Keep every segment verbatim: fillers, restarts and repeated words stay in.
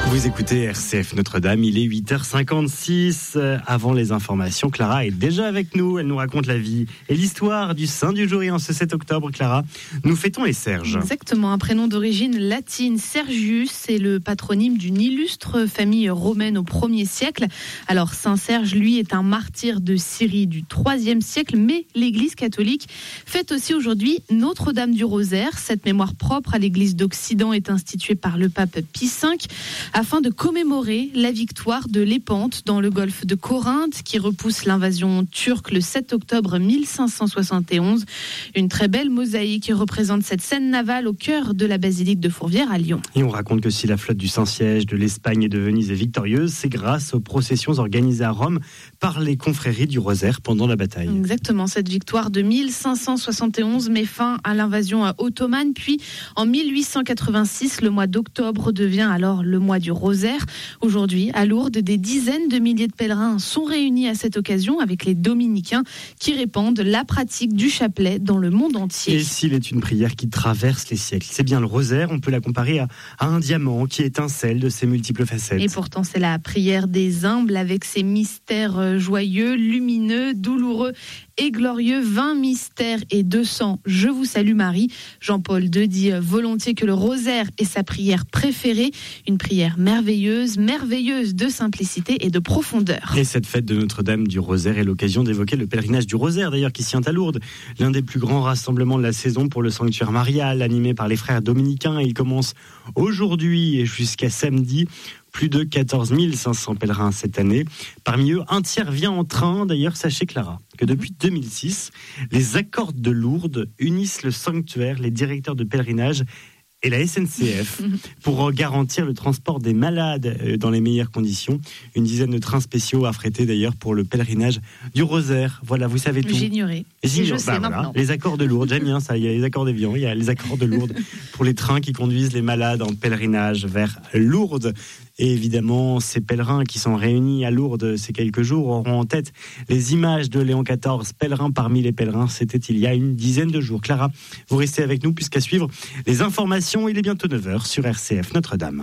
Vous écoutez R C F Notre-Dame, il est huit heures cinquante-six. Avant les informations, Clara est déjà avec nous. Elle nous raconte la vie et l'histoire du saint du jour. Et en ce sept octobre, Clara, nous fêtons les Serges. Exactement, un prénom d'origine latine, Sergius, c'est le patronyme d'une illustre famille romaine au premier siècle. Alors Saint Serge, lui, est un martyr de Syrie du troisième siècle, mais l'Église catholique fête aussi aujourd'hui Notre-Dame du Rosaire. Cette mémoire propre à l'Église d'Occident est instituée par le pape Pie cinq afin de commémorer la victoire de Lépante dans le golfe de Corinthe qui repousse l'invasion turque le sept octobre mille cinq cent soixante et onze. Une très belle mosaïque représente cette scène navale au cœur de la basilique de Fourvière à Lyon. Et on raconte que si la flotte du Saint-Siège de l'Espagne et de Venise est victorieuse, c'est grâce aux processions organisées à Rome par les confréries du Rosaire pendant la bataille. Exactement, cette victoire de mille cinq cent soixante et onze met fin à l'invasion ottomane, puis en mille huit cent quatre-vingt-six, le mois d'octobre devient alors le mois du Rosaire. Aujourd'hui, à Lourdes, des dizaines de milliers de pèlerins sont réunis à cette occasion avec les dominicains qui répandent la pratique du chapelet dans le monde entier. Et s'il est une prière qui traverse les siècles, c'est bien le Rosaire, on peut la comparer à, à un diamant qui étincelle de ses multiples facettes. Et pourtant, c'est la prière des humbles avec ses mystères joyeux, lumineux, douloureux et glorieux, vingt mystères et deux cents. Je vous salue Marie. Jean-Paul deux dit volontiers que le rosaire est sa prière préférée, une prière merveilleuse, merveilleuse de simplicité et de profondeur. Et cette fête de Notre-Dame du Rosaire est l'occasion d'évoquer le pèlerinage du Rosaire, d'ailleurs, qui se tient à Lourdes, l'un des plus grands rassemblements de la saison pour le sanctuaire marial, animé par les frères dominicains. Il commence aujourd'hui et jusqu'à samedi. Plus de quatorze mille cinq cents pèlerins cette année. Parmi eux, un tiers vient en train. D'ailleurs, sachez, Clara, que depuis deux mille six, les accords de Lourdes unissent le sanctuaire, les directeurs de pèlerinage et la S N C F pour garantir le transport des malades dans les meilleures conditions. Une dizaine de trains spéciaux affrétés d'ailleurs pour le pèlerinage du Rosaire. Voilà, vous savez tout. J'ignorais. J'ignorais. Je bah, sais voilà. maintenant. Les accords de Lourdes, j'aime bien ça. Il y a les accords d'Évian, il y a les accords de Lourdes pour les trains qui conduisent les malades en pèlerinage vers Lourdes. Et évidemment, ces pèlerins qui sont réunis à Lourdes ces quelques jours auront en tête les images de Léon quatorze, pèlerin parmi les pèlerins. C'était il y a une dizaine de jours. Clara, vous restez avec nous puisqu'à suivre les informations, il est bientôt neuf heures sur R C F Notre-Dame.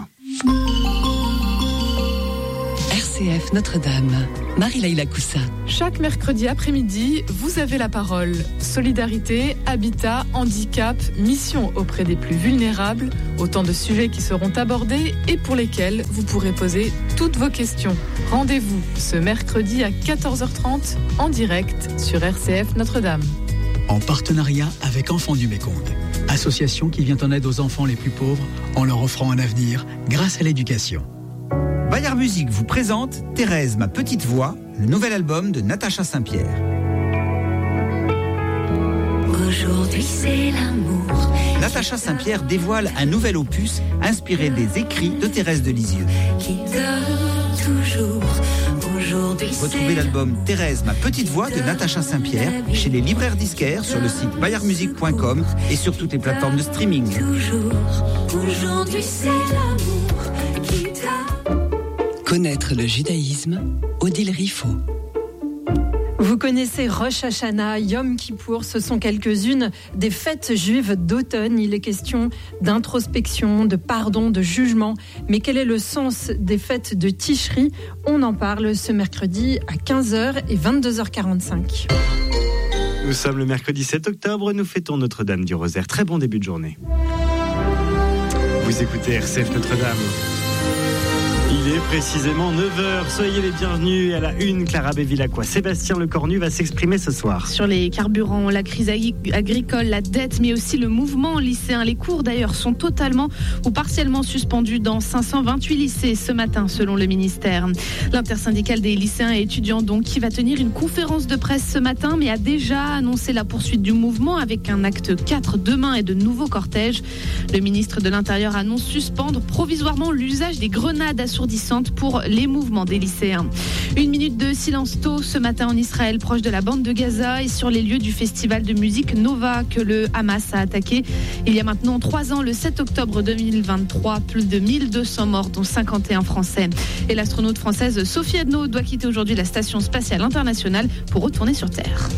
R C F Notre-Dame, Marie-Laïla Coussa. Chaque mercredi après-midi, vous avez la parole. Solidarité, habitat, handicap, mission auprès des plus vulnérables, autant de sujets qui seront abordés et pour lesquels vous pourrez poser toutes vos questions. Rendez-vous ce mercredi à quatorze heures trente en direct sur R C F Notre-Dame. En partenariat avec Enfants du Mékong, association qui vient en aide aux enfants les plus pauvres en leur offrant un avenir grâce à l'éducation. Bayard Musique vous présente Thérèse, ma petite voix, le nouvel album de Natacha Saint-Pierre. Aujourd'hui c'est l'amour. Natacha Saint-Pierre dévoile un nouvel opus inspiré des écrits de Thérèse de Lisieux. Qui dort toujours. Aujourd'hui Retrouvez l'album Thérèse, ma petite voix de Natacha Saint-Pierre chez les libraires disquaires sur le site bayard musique point com et sur toutes les plateformes de streaming. Toujours. Aujourd'hui c'est l'amour qui dort. Connaître le judaïsme, Odile Riffaut. Vous connaissez Rosh Hashanah, Yom Kippour, ce sont quelques-unes des fêtes juives d'automne. Il est question d'introspection, de pardon, de jugement. Mais quel est le sens des fêtes de Tishri ? On en parle ce mercredi à quinze heures et vingt-deux heures quarante-cinq. Nous sommes le mercredi sept octobre, nous fêtons Notre-Dame du Rosaire. Très bon début de journée. Vous écoutez R C F Notre-Dame. Il est précisément neuf heures. Soyez les bienvenus à la une. Clara Bévilacqua. Sébastien Lecornu va s'exprimer ce soir. Sur les carburants, la crise agricole, la dette, mais aussi le mouvement lycéen. Les cours d'ailleurs sont totalement ou partiellement suspendus dans cinq cent vingt-huit lycées ce matin, selon le ministère. L'intersyndicale des lycéens et étudiants, donc, qui va tenir une conférence de presse ce matin, mais a déjà annoncé la poursuite du mouvement avec un acte quatre demain et de nouveaux cortèges. Le ministre de l'Intérieur annonce suspendre provisoirement l'usage des grenades assourdissantes pour les mouvements des lycéens. Une minute de silence tôt ce matin en Israël, proche de la bande de Gaza et sur les lieux du festival de musique Nova que le Hamas a attaqué il y a maintenant trois ans, le sept octobre deux mille vingt-trois. Plus de mille deux cents morts, dont cinquante et un Français. Et l'astronaute française Sophie Adno doit quitter aujourd'hui la Station spatiale internationale pour retourner sur Terre.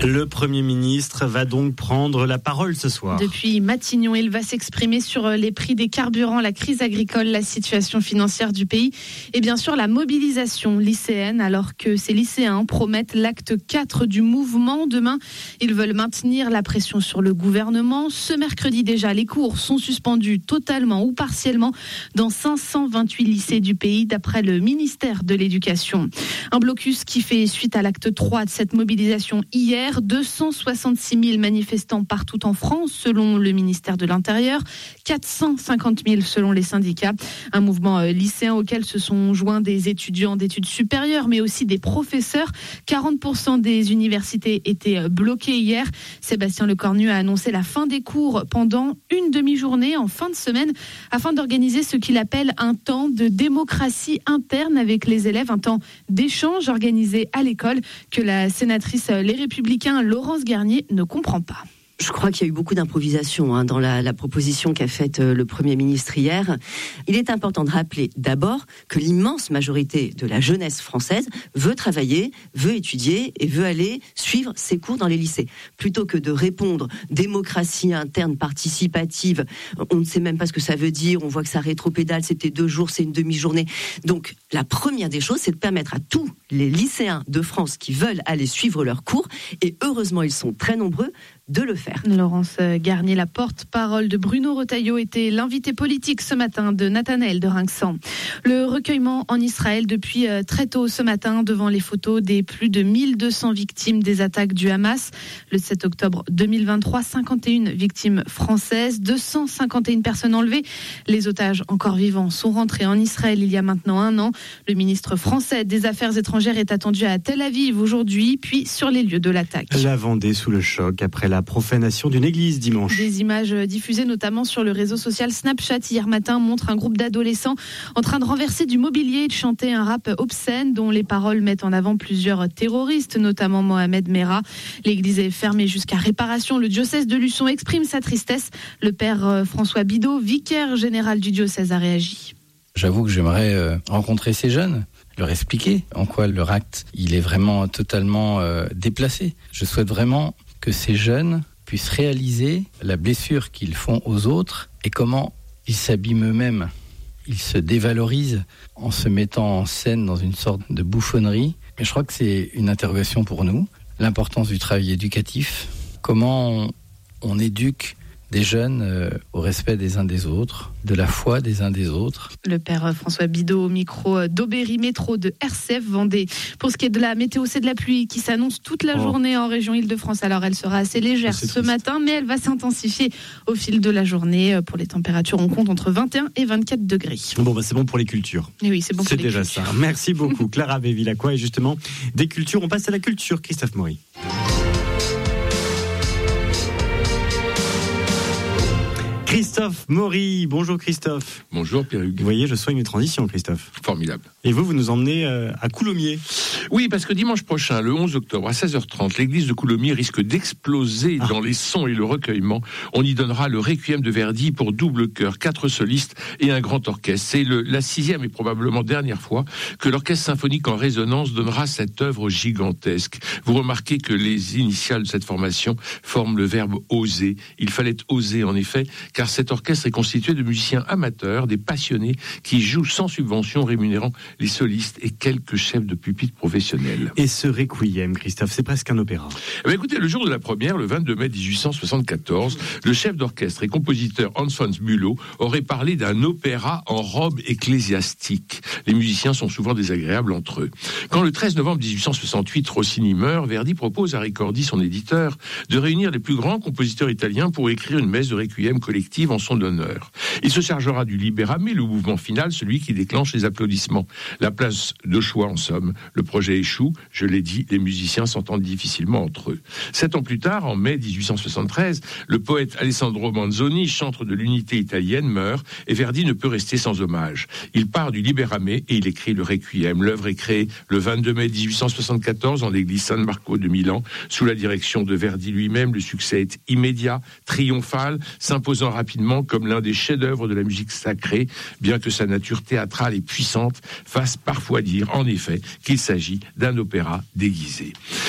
Le Premier ministre va donc prendre la parole ce soir. Depuis Matignon, il va s'exprimer sur les prix des carburants, la crise agricole, la situation financière du pays et bien sûr la mobilisation lycéenne alors que ces lycéens promettent l'acte quatre du mouvement. Demain, ils veulent maintenir la pression sur le gouvernement. Ce mercredi déjà, les cours sont suspendus totalement ou partiellement dans cinq cent vingt-huit lycées du pays d'après le ministère de l'Éducation. Un blocus qui fait suite à l'acte trois de cette mobilisation hier. deux cent soixante-six mille manifestants partout en France, selon le ministère de l'Intérieur, quatre cent cinquante mille selon les syndicats. Un mouvement lycéen auquel se sont joints des étudiants d'études supérieures, mais aussi des professeurs. quarante pour cent des universités étaient bloquées hier. Sébastien Lecornu a annoncé la fin des cours pendant une demi-journée en fin de semaine, afin d'organiser ce qu'il appelle un temps de démocratie interne avec les élèves, un temps d'échange organisé à l'école que la sénatrice Les Républicains Laurence Garnier ne comprend pas. Je crois qu'il y a eu beaucoup d'improvisation hein, dans la, la proposition qu'a faite euh, le Premier ministre hier. Il est important de rappeler d'abord que l'immense majorité de la jeunesse française veut travailler, veut étudier et veut aller suivre ses cours dans les lycées. Plutôt que de répondre démocratie interne participative, on ne sait même pas ce que ça veut dire, on voit que ça rétropédale, c'était deux jours, c'est une demi-journée. Donc la première des choses, c'est de permettre à tous les lycéens de France qui veulent aller suivre leurs cours, et heureusement ils sont très nombreux, de le faire. Laurence Garnier, la porte-parole de Bruno Retailleau, était l'invité politique ce matin de Nathanaël de Rinxan. Le recueillement en Israël depuis très tôt ce matin devant les photos des plus de mille deux cents victimes des attaques du Hamas. Le sept octobre deux mille vingt-trois, cinquante et une victimes françaises, deux cent cinquante et une personnes enlevées. Les otages encore vivants sont rentrés en Israël il y a maintenant un an. Le ministre français des Affaires étrangères est attendu à Tel Aviv aujourd'hui, puis sur les lieux de l'attaque. La Vendée sous le choc après la profanation d'une église dimanche. Des images diffusées notamment sur le réseau social Snapchat hier matin montrent un groupe d'adolescents en train de renverser du mobilier et de chanter un rap obscène dont les paroles mettent en avant plusieurs terroristes, notamment Mohamed Merah. L'église est fermée jusqu'à réparation. Le diocèse de Luçon exprime sa tristesse. Le père François Bidot, vicaire général du diocèse, a réagi. J'avoue que j'aimerais rencontrer ces jeunes, leur expliquer en quoi leur acte il est vraiment totalement euh, déplacé. Je souhaite vraiment que ces jeunes puissent réaliser la blessure qu'ils font aux autres et comment ils s'abîment eux-mêmes. Ils se dévalorisent en se mettant en scène dans une sorte de bouffonnerie. Et je crois que c'est une interrogation pour nous, l'importance du travail éducatif, comment on, on éduque des jeunes euh, au respect des uns des autres, de la foi des uns des autres. Le père François Bidot au micro d'Aubéry Métro de R C F Vendée. Pour ce qui est de la météo, c'est de la pluie qui s'annonce toute la oh. journée en région Île-de-France. Alors elle sera assez légère ce triste. matin, mais elle va s'intensifier au fil de la journée. Pour les températures, on compte entre vingt et un et vingt-quatre degrés. Bon, bah c'est bon pour les cultures. Et oui, c'est bon c'est pour les déjà cultures. ça. Merci beaucoup Clara Bevilacqua. Et justement, des cultures, on passe à la culture. Christophe Maury. Christophe Maury, bonjour Christophe. Bonjour Pierre-Hugues. Vous voyez, je soigne mes transitions Christophe. Formidable. Et vous, vous nous emmenez euh, à Coulommiers. Oui, parce que dimanche prochain, le onze octobre, à seize heures trente, l'église de Coulommiers risque d'exploser ah. dans les sons et le recueillement. On y donnera le Requiem de Verdi pour double chœur, quatre solistes et un grand orchestre. C'est le, la sixième et probablement dernière fois que l'orchestre symphonique en résonance donnera cette œuvre gigantesque. Vous remarquez que les initiales de cette formation forment le verbe oser. Il fallait oser en effet, car cet orchestre est constitué de musiciens amateurs, des passionnés qui jouent sans subvention, rémunérant les solistes et quelques chefs de pupitre professionnels. Et ce Requiem, Christophe, c'est presque un opéra. Eh bien, écoutez, le jour de la première, le vingt-deux mai dix-huit cent soixante-quatorze, le chef d'orchestre et compositeur Hans-Franz Bülow aurait parlé d'un opéra en robe ecclésiastique. Les musiciens sont souvent désagréables entre eux. Quand le treize novembre dix-huit cent soixante-huit, Rossini meurt, Verdi propose à Ricordi, son éditeur, de réunir les plus grands compositeurs italiens pour écrire une messe de Requiem collective en son honneur. Il se chargera du Libérame, le mouvement final, celui qui déclenche les applaudissements. La place de choix, en somme. Le projet échoue, je l'ai dit, les musiciens s'entendent difficilement entre eux. Sept ans plus tard, en mai dix-huit cent soixante-treize, le poète Alessandro Manzoni, chantre de l'unité italienne, meurt et Verdi ne peut rester sans hommage. Il part du Libérame et il écrit le Requiem. L'œuvre est créée le vingt-deux mai dix-huit cent soixante-quatorze en l'église San Marco de Milan, sous la direction de Verdi lui-même. Le succès est immédiat, triomphal, s'imposant rapidement comme l'un des chefs-d'œuvre de la musique sacrée, bien que sa nature théâtrale et puissante fasse parfois dire, en effet, qu'il s'agit d'un opéra déguisé.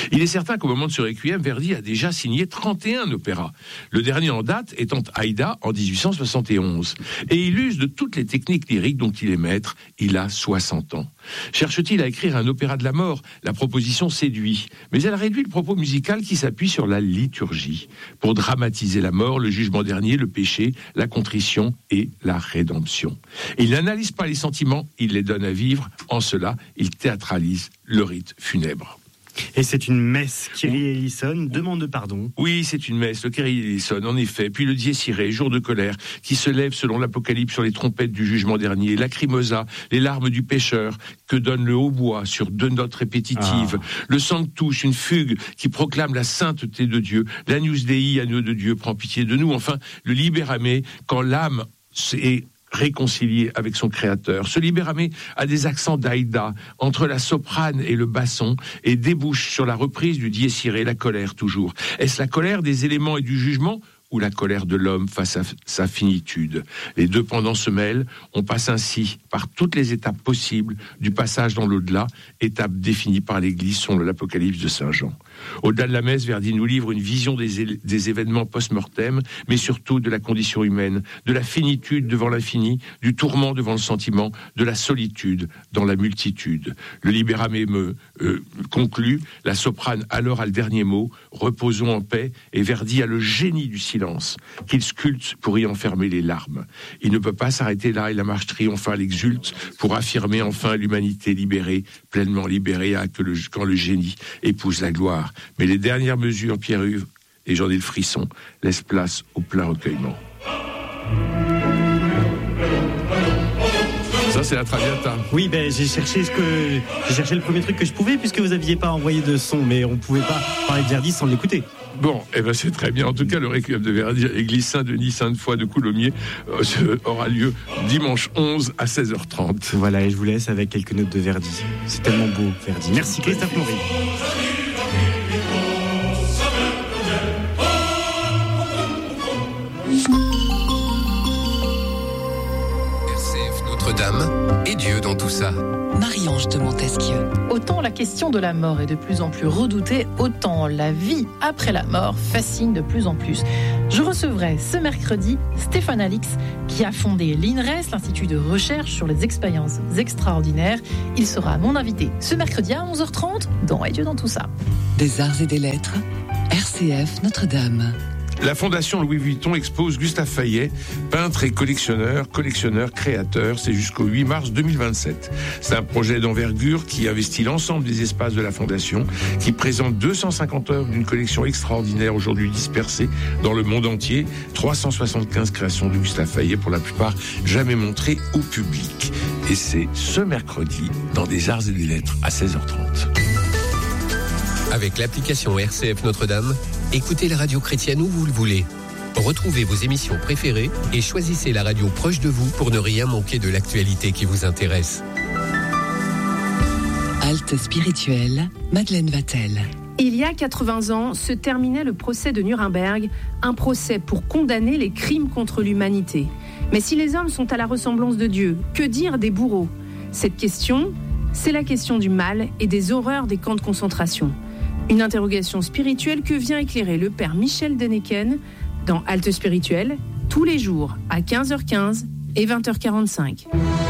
Il est certain qu'au moment de ce requiem, Verdi a déjà signé trente et un opéras. Le dernier en date étant Aïda en dix-huit cent soixante et onze. Et il use de toutes les techniques lyriques dont il est maître. Il a soixante ans. Cherche-t-il à écrire un opéra de la mort ? La proposition séduit. Mais elle réduit le propos musical qui s'appuie sur la liturgie. Pour dramatiser la mort, le jugement dernier, le péché, la contrition et la rédemption. Il n'analyse pas les sentiments, il les donne à vivre. En cela, il théâtralise le rite funèbre. Et c'est une messe. Kyrie Eleison demande pardon. Oui, c'est une messe, le Kyrie Eleison, en effet. Puis le Dies Irae, jour de colère, qui se lève selon l'Apocalypse sur les trompettes du jugement dernier. Lacrimosa, les larmes du pécheur, que donne le hautbois sur deux notes répétitives. Ah. Le Sanctus, une fugue qui proclame la sainteté de Dieu. L'Agnus Dei, agneau de Dieu, prend pitié de nous. Enfin, le Libérame, quand l'âme est réconcilié avec son créateur. Ce Libérame a des accents d'Aïda entre la soprane et le basson et débouche sur la reprise du Dies Irae, la colère toujours. Est-ce la colère des éléments et du jugement ou la colère de l'homme face à sa finitude? Les deux pendants se mêlent, on passe ainsi par toutes les étapes possibles du passage dans l'au-delà, étape définie par l'Église selon l'Apocalypse de Saint Jean. Au-delà de la messe, Verdi nous livre une vision des, é- des événements post-mortem, mais surtout de la condition humaine, de la finitude devant l'infini, du tourment devant le sentiment, de la solitude dans la multitude. Le Libérame me euh, conclut, la soprane alors a le dernier mot, reposons en paix, et Verdi a le génie du silence, qu'il sculpte pour y enfermer les larmes. Il ne peut pas s'arrêter là, et la marche triomphale exulte pour affirmer enfin l'humanité libérée, pleinement libérée à que le, quand le génie épouse la gloire. Mais les dernières mesures, Pierre-Hugues, et j'en ai le frisson, laissent place au plein recueillement. Ça, c'est la Traviata. Oui, ben, j'ai cherché ce que j'ai cherché le premier truc que je pouvais, puisque vous n'aviez pas envoyé de son, mais on ne pouvait pas parler de Verdi sans l'écouter. Bon, eh ben c'est très bien. En tout cas, le requiem de Verdi, église Saint-Denis, Sainte-Foy de Coulommiers, euh, aura lieu dimanche onze à seize heures trente. Voilà, et je vous laisse avec quelques notes de Verdi. C'est tellement beau, Verdi. Merci, Christophe Maury. R C F Notre-Dame et Dieu dans tout ça. Marie-Ange de Montesquieu. Autant la question de la mort est de plus en plus redoutée, autant la vie après la mort fascine de plus en plus. Je recevrai ce mercredi Stéphane Alix, qui a fondé l'I N R E S, l'Institut de recherche sur les expériences extraordinaires. Il sera mon invité ce mercredi à onze heures trente dans Et Dieu dans tout ça. Des arts et des lettres, R C F Notre-Dame. La Fondation Louis Vuitton expose Gustave Fayet, peintre et collectionneur, collectionneur, créateur. C'est jusqu'au huit mars deux mille vingt-sept. C'est un projet d'envergure qui investit l'ensemble des espaces de la Fondation, qui présente deux cent cinquante œuvres d'une collection extraordinaire aujourd'hui dispersée dans le monde entier. trois cent soixante-quinze créations de Gustave Fayet, pour la plupart jamais montrées au public. Et c'est ce mercredi dans Des Arts et des Lettres à seize heures trente. Avec l'application R C F Notre-Dame, écoutez la radio chrétienne où vous le voulez. Retrouvez vos émissions préférées et choisissez la radio proche de vous pour ne rien manquer de l'actualité qui vous intéresse. Halte spirituelle, Madeleine Vatel. Il y a quatre-vingts ans se terminait le procès de Nuremberg, un procès pour condamner les crimes contre l'humanité. Mais si les hommes sont à la ressemblance de Dieu, que dire des bourreaux ? Cette question, c'est la question du mal et des horreurs des camps de concentration. Une interrogation spirituelle que vient éclairer le père Michel Deneken dans Halte spirituelle, tous les jours à quinze heures quinze et vingt heures quarante-cinq.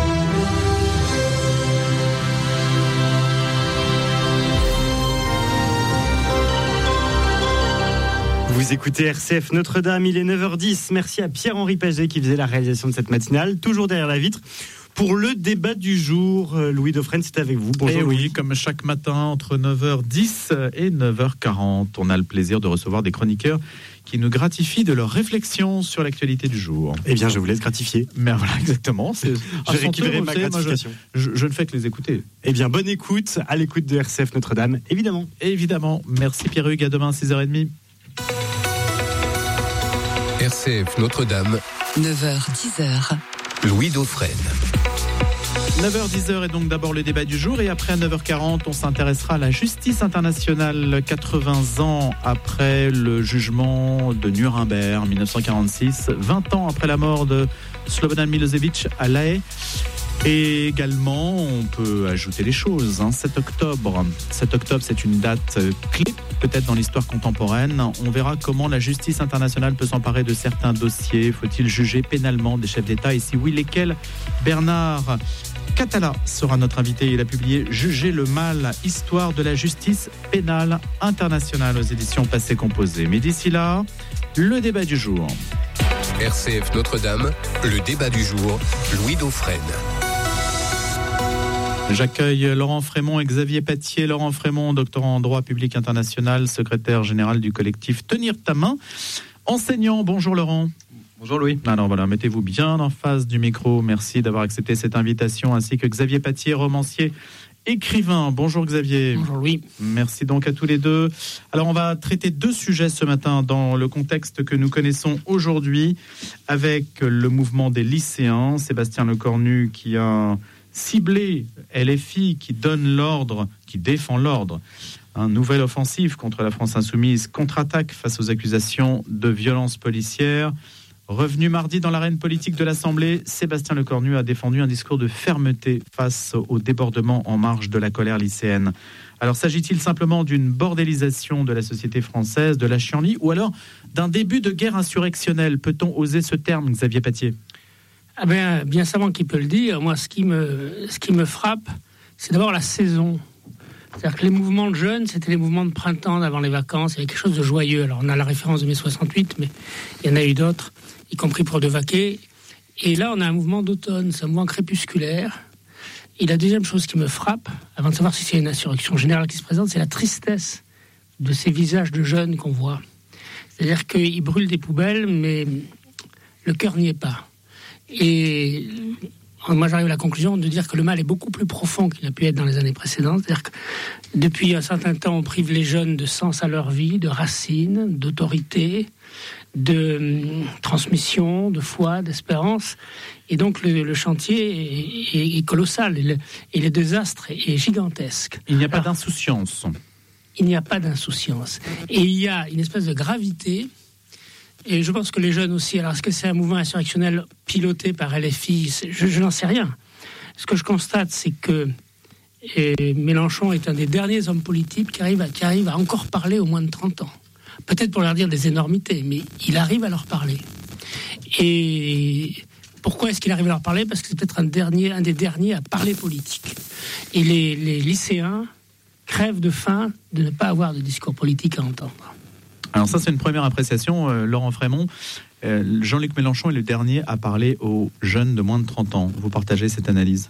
Vous écoutez R C F Notre-Dame, il est neuf heures dix. Merci à Pierre-Henri Paget qui faisait la réalisation de cette matinale, toujours derrière la vitre. Pour le débat du jour, Louis Dauphren, c'est avec vous. Bonjour. Et oui, comme chaque matin, entre neuf heures dix et neuf heures quarante, on a le plaisir de recevoir des chroniqueurs qui nous gratifient de leurs réflexions sur l'actualité du jour. Eh bien, je vous laisse gratifier. Mais voilà, exactement. C'est je récupérer ma savez, gratification. Moi, je, je, je ne fais que les écouter. Eh bien, bonne écoute, à l'écoute de R C F Notre-Dame, évidemment. Évidemment. Merci Pierre-Hugues, à demain, six heures trente. R C F Notre-Dame. neuf heures dix. Louis Dauphren. neuf heures dix est donc d'abord le débat du jour et après à neuf heures quarante, on s'intéressera à la justice internationale quatre-vingts ans après le jugement de Nuremberg en dix-neuf cent quarante-six, vingt ans après la mort de Slobodan Milosevic à La Haye. Et également, on peut ajouter les choses. Hein, sept octobre. sept octobre, c'est une date clé, peut-être dans l'histoire contemporaine. On verra comment la justice internationale peut s'emparer de certains dossiers. Faut-il juger pénalement des chefs d'État? Et si oui, lesquels? Bernard Catala sera notre invité. Il a publié « Juger le mal, histoire de la justice pénale internationale » aux éditions Passé Composé. Mais d'ici là, le débat du jour. R C F Notre-Dame, le débat du jour, Louis Dauphren. J'accueille Laurent Frémont et Xavier Patier. Laurent Frémont, doctorant en droit public international, secrétaire général du collectif Tenir ta main. Enseignant, bonjour Laurent. Bonjour Louis. Alors voilà, mettez-vous bien en face du micro. Merci d'avoir accepté cette invitation, ainsi que Xavier Patier, romancier, écrivain. Bonjour Xavier. Bonjour Louis. Merci donc à tous les deux. Alors on va traiter deux sujets ce matin dans le contexte que nous connaissons aujourd'hui, avec le mouvement des lycéens. Sébastien Lecornu qui a ciblé L F I, qui donne l'ordre, qui défend l'ordre. Une nouvelle offensive contre la France insoumise, contre-attaque face aux accusations de violence policière. Revenu mardi dans l'arène politique de l'Assemblée, Sébastien Lecornu a défendu un discours de fermeté face au débordement en marge de la colère lycéenne. Alors s'agit-il simplement d'une bordélisation de la société française, de la chienlit, ou alors d'un début de guerre insurrectionnelle? Peut-on oser ce terme, Xavier Patier? Ah ben, bien savant qui peut le dire. Moi, ce qui me, ce qui me frappe, c'est d'abord la saison. C'est-à-dire que les mouvements de jeunes, c'était les mouvements de printemps d'avant les vacances. Il y avait quelque chose de joyeux. Alors, on a la référence de mai soixante-huit, mais il y en a eu d'autres, y compris pour De Vaquet. Et là, on a un mouvement d'automne, c'est un mouvement crépusculaire. Et la deuxième chose qui me frappe, avant de savoir si c'est une insurrection générale qui se présente, c'est la tristesse de ces visages de jeunes qu'on voit. C'est-à-dire qu'ils brûlent des poubelles, mais le cœur n'y est pas. Et moi, j'arrive à la conclusion de dire que le mal est beaucoup plus profond qu'il a pu être dans les années précédentes. C'est-à-dire que depuis un certain temps, on prive les jeunes de sens à leur vie, de racines, d'autorité, de hum, transmission, de foi, d'espérance. Et donc, le, le chantier est, est, est colossal et le, et le désastre est, est gigantesque. Il n'y a pas Alors, d'insouciance. Il n'y a pas d'insouciance. Et il y a une espèce de gravité. Et je pense que les jeunes aussi, alors est-ce que c'est un mouvement insurrectionnel piloté par L F I? Je, je n'en sais rien. Ce que je constate, c'est que et Mélenchon est un des derniers hommes politiques qui arrive, à, qui arrive à encore parler aux moins de trente ans. Peut-être pour leur dire des énormités, mais il arrive à leur parler. Et pourquoi est-ce qu'il arrive à leur parler? Parce que c'est peut-être un, dernier, un des derniers à parler politique. Et les, les lycéens crèvent de faim de ne pas avoir de discours politique à entendre. Alors ça, c'est une première appréciation, euh, Laurent Frémont. Euh, Jean-Luc Mélenchon est le dernier à parler aux jeunes de moins de trente ans. Vous partagez cette analyse?